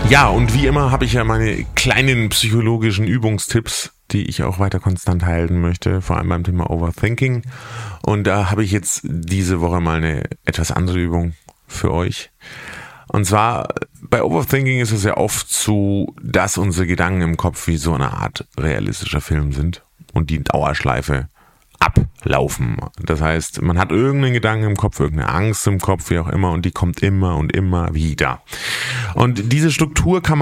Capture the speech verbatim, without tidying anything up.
Ja, und wie immer habe ich ja meine kleinen psychologischen Übungstipps, die ich auch weiter konstant halten möchte, vor allem beim Thema Overthinking. Und da habe ich jetzt diese Woche mal eine etwas andere Übung für euch. Und zwar, bei Overthinking ist es ja oft so, dass unsere Gedanken im Kopf wie so eine Art realistischer Film sind und die Dauerschleife ablaufen. Das heißt, man hat irgendeinen Gedanken im Kopf, irgendeine Angst im Kopf, wie auch immer, und die kommt immer und immer wieder. Und diese Struktur kann